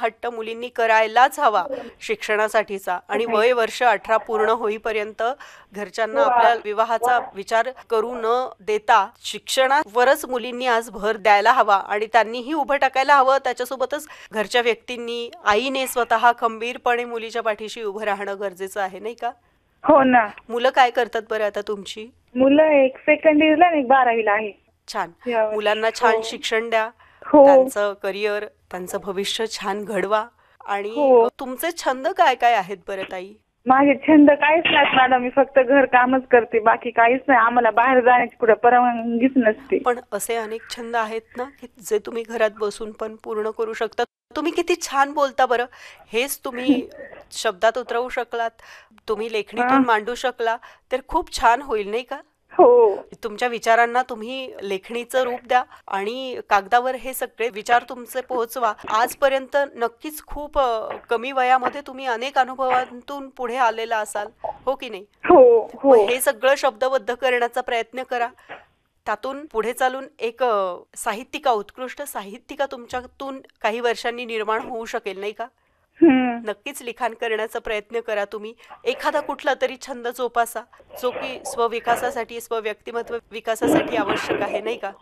हट्ट मुलींनी करायलाच हवा शिक्षणासाठीचा, आणि वय वर्ष 18 पूर्ण होईपर्यंत घरच्यांना आपल्या विवाहाचा विचार करू न देता शिक्षणावरच मुलींनी आज भर द्यायला हवा आणि त्यांनीही उभं टाकायला हवं. त्याच्यासोबतच घरच्या व्यक्तींनी, आईने स्वतः खंबीरपणे मुलीच्या पाठीशी उभं राहणं गरजेचं आहे, नाही का? हो ना. मुलं काय करतात बरं आता तुमची? मुलं एक सेकंड इयरला आणि एक 12वीला आहे. छान. यावर्षी. मुलांना छान शिक्षण द्या, हो. त्यांचं करिअर, त्यांचं भविष्य छान घडवा. आणि हो. तुमचे छंद काय काय आहेत बरं ताई? माझे छंद काहीच नाहीत मॅडम, मी फक्त घर कामच करते, बाकी काहीच नाही. आम्हाला बाहेर जाण्याची पुढे परवानगीच नसते. पण असे अनेक छंद आहेत ना की जे तुम्ही घरात बसून पण पूर्ण करू शकता. तुम्ही किती छान बोलता बरं. हेच तुम्ही शब्दात उतरवू शकलात, तुम्ही लेखणीतून मांडू शकला तर खूप छान होईल, नाही का? हो. तुमच्या विचारांना तुम्ही लेखणीचं रूप द्या आणि कागदावर हे सगळे विचार तुमचे पोहोचवा. आजपर्यंत नक्कीच खूप कमी वयामध्ये तुम्ही अनेक अनुभवांतून पुढे आलेला असाल, हो की नाही? हो. हो. हे सगळं शब्दबद्ध करण्याचा प्रयत्न करा. त्यातून पुढे चालून एक साहित्यिका, उत्कृष्ट साहित्यिका तुमच्यातून काही वर्षांनी निर्माण होऊ शकेल, नाही का? नक्कीच लिखाण करण्याचा प्रयत्न करा. तुम्ही एखादा कुठला तरी छंद जोपासा जो की स्वविकासासाठी, स्वव्यक्तिमत्व विकासासाठी आवश्यक आहे, नाही का?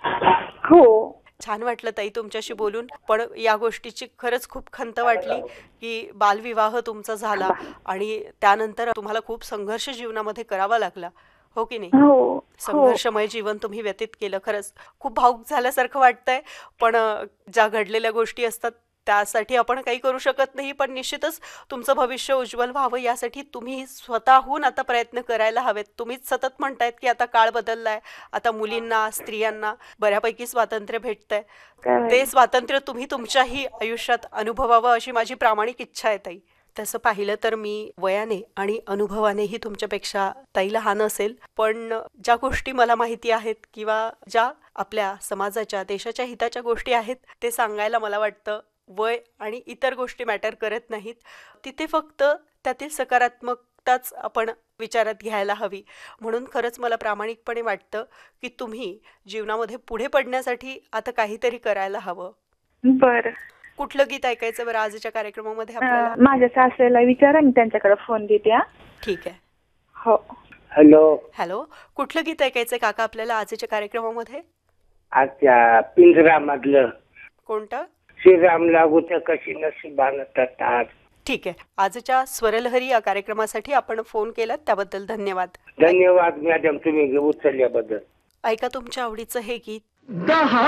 हो. छान वाटलं ताई तुमच्याशी बोलून. पण या गोष्टीची खरंच खूप खंत वाटली की बालविवाह तुमचा झाला आणि त्यानंतर तुम्हाला खूप संघर्ष जीवनामध्ये करावा लागला, हो की नाही? हो. संघर्षमय जीवन तुम्ही व्यतीत केलं. खरंच खूप भावुक झाल्यासारखं वाटतंय. पण ज्या घडलेल्या गोष्टी असतात त्यासाठी आपण काही करू शकत नाही, पण निश्चितच तुमचं भविष्य उज्ज्वल व्हावं यासाठी तुम्ही स्वतःहून आता प्रयत्न करायला हवेत. तुम्हीच सतत म्हणतायत की आता काळ बदललाय, आता मुलींना, स्त्रियांना बऱ्यापैकी स्वातंत्र्य भेटतंय. ते स्वातंत्र्य तुम्ही तुमच्याही आयुष्यात अनुभवावं अशी माझी प्रामाणिक इच्छा आहे ताई. तसं पाहिलं तर मी वयाने आणि अनुभवानेही तुमच्यापेक्षा ताई लहान असेल, पण ज्या गोष्टी मला माहिती आहेत किंवा ज्या आपल्या समाजाच्या, देशाच्या हिताच्या गोष्टी आहेत ते सांगायला मला वाटतं वय आणि इतर गोष्टी मॅटर करत नाहीत. तिथे फक्त त्यातील सकारात्मकताच आपण विचारात घ्यायला हवी. म्हणून खरंच मला प्रामाणिकपणे वाटतं की तुम्ही जीवनामध्ये पुढे पडण्यासाठी आता काहीतरी करायला हवं. बरं. कुठलं गीत ऐकायचं बरं आजच्या कार्यक्रमामध्ये आपल्याला? माझ्या सासऱ्याला विचारा, मी त्यांच्याकडे फोन देते. ठीक आहे. हो. हॅलो. हॅलो. कुठलं गीत ऐकायचंय काका आपल्याला आजच्या कार्यक्रमामध्ये? अच्छा, पिंजरामधलं कोणतं? श्रीराम लागू तर कशी नशिबानं तटार. ठीक आहे. आजच्या स्वरलहरी या कार्यक्रमासाठी आपण फोन केलात त्याबद्दल धन्यवाद. धन्यवाद मॅडम, तुम्ही उचलल्याबद्दल. ऐका तुमच्या आवडीचं हे गीत.